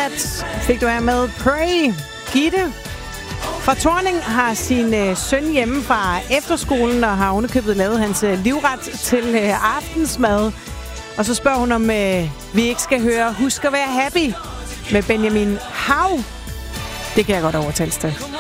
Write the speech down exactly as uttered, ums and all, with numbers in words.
That fik du her med Pray. Gitte fra Thorning har sin øh, søn hjemme fra efterskolen og har underkøbet lavet hans øh, livret til øh, aftensmad. Og så spørger hun, om øh, vi ikke skal høre Husk at være happy med Benjamin Hav. Det kan jeg godt overtale til.